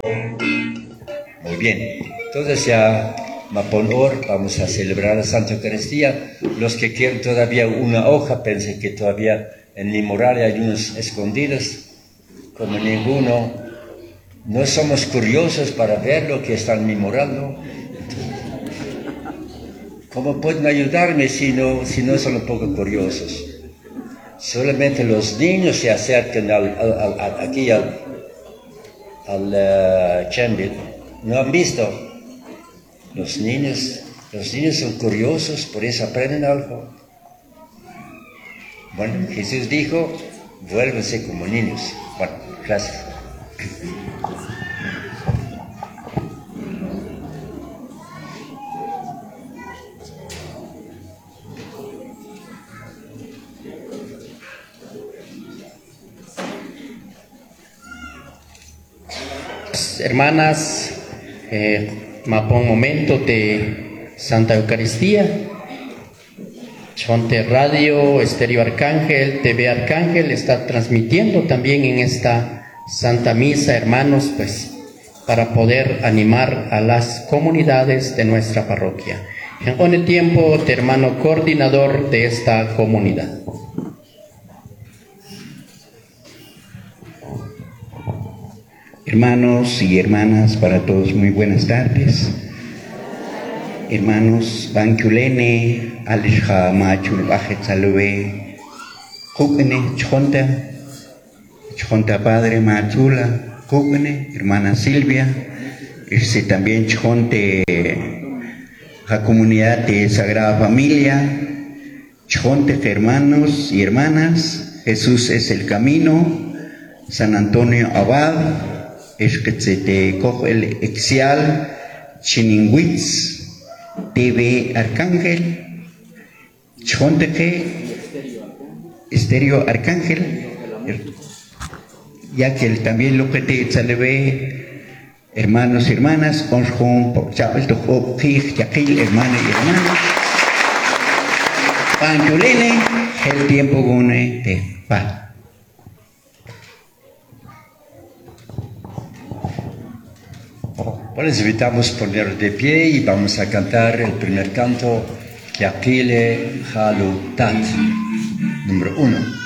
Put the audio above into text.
Muy bien, entonces ya Maponor, vamos a celebrar la Santa Eucaristía. Los que quieren todavía una hoja, piensen que todavía en mi moral hay unos escondidos, como ninguno. No somos curiosos para ver lo que está en mi moral, ¿no? ¿Cómo pueden ayudarme si no son un poco curiosos? Solamente los niños se acercan aquí al Chambil. ¿No han visto? Los niños son curiosos, por eso aprenden algo. Bueno, Jesús dijo, vuélvanse como niños. Bueno, gracias. Hermanas, mapón momento de Santa Eucaristía. Chonte Radio, Estéreo Arcángel, TV Arcángel está transmitiendo también en esta Santa Misa, hermanos, pues para poder animar a las comunidades de nuestra parroquia. En el tiempo de hermano coordinador de esta comunidad. Hermanos y hermanas, para todos muy buenas tardes. Hermanos, Banculene, Alishha Machul Bajetsalue, Jukene, Chonta Padre Machula, Jukene, hermana Silvia, también Chonte, la comunidad de Sagrada Familia, Chonte, hermanos y hermanas, Jesús es el camino, San Antonio Abad, es que se te coge el Exial, Chininguitz, TV Arcángel, Chonteje, Estéreo Arcángel, ya que también lo que te salve, hermanos y hermanas, Onjón, Pochabel, Tojo, Jij, Yaquil, hermanos y hermanas, Panchulene, el tiempo gune de paz. Bueno, les invitamos a poner de pie y vamos a cantar el primer canto, Yaquile Halutat, número 1.